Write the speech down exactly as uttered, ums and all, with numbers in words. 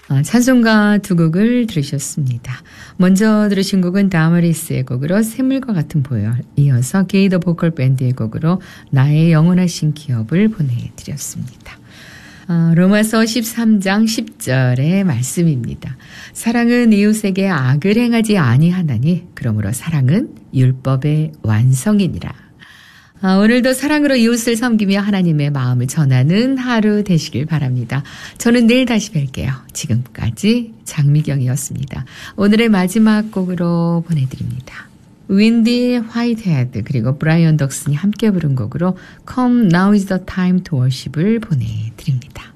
아, 찬송가 두 곡을 들으셨습니다. 먼저 들으신 곡은 다마리스의 곡으로 샘물과 같은 보혈, 이어서 게이더 보컬 밴드의 곡으로 나의 영원하신 기업을 보내드렸습니다. 아, 로마서 십삼 장 십 절의 말씀입니다. 사랑은 이웃에게 악을 행하지 아니하나니 그러므로 사랑은 율법의 완성이니라. 아, 오늘도 사랑으로 이웃을 섬기며 하나님의 마음을 전하는 하루 되시길 바랍니다. 저는 내일 다시 뵐게요. 지금까지 장미경이었습니다. 오늘의 마지막 곡으로 보내드립니다. 윈디 화이트헤드 그리고 브라이언 덕슨이 함께 부른 곡으로 Come Now is the time to worship을 보내드립니다.